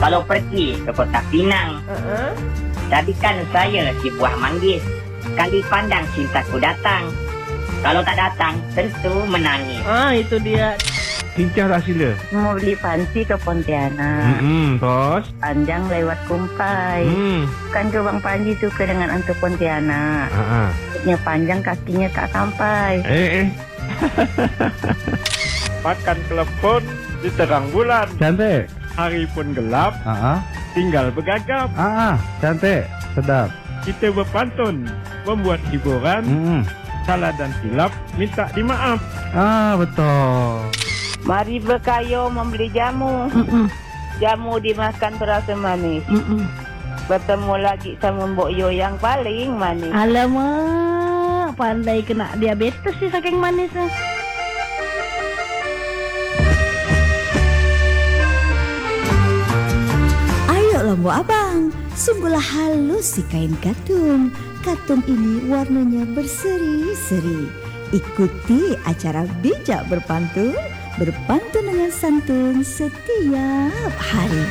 Kalau pergi ke Kota Pinang, jadikan saya si buah manggis. Kali pandang cintaku datang. Kalau tak datang, tentu menangis. Itu dia. Cincang tak sila. Mau beli panci ke Pontianak. Terus? Panjang lewat Kumpai. Kan ke Bang Panji suka dengan hantu Pontianak. Kakinya panjang, kakinya tak sampai. Makan klepon di terang bulan. Cantik. Hari pun gelap, tinggal bergagap. Cantik. Sedap. Kita berpantun, membuat hiburan. Salah dan silap, minta dimaaf. Betul. Mari berkayu membeli jamu. Jamu dimakan terasa manis. Bertemu lagi sama Mbok Yo yang paling manis. Alamak, pandai kena diabetes sih saking manisnya. Ayo Mbok Abang, sungguhlah halus si kain katun. Katun ini warnanya berseri-seri. Ikuti acara bijak berpantun dengan santun setiap hari.